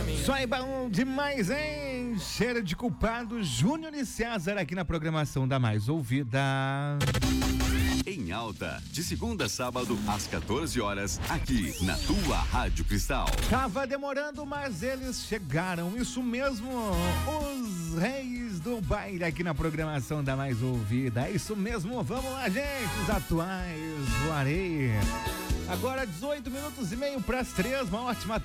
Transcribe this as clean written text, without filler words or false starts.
Só é bom demais, hein? Cheiro de culpado, Júnior e César aqui na programação da Mais Ouvida. Em alta, de segunda a sábado, às 14 horas, aqui na tua Rádio Cristal. Tava demorando, mas eles chegaram, isso mesmo, os reis do baile aqui na programação da Mais Ouvida. É isso mesmo, vamos lá, gente, os atuais do Areia. Agora 18 minutos e meio para as 3, uma ótima tarde.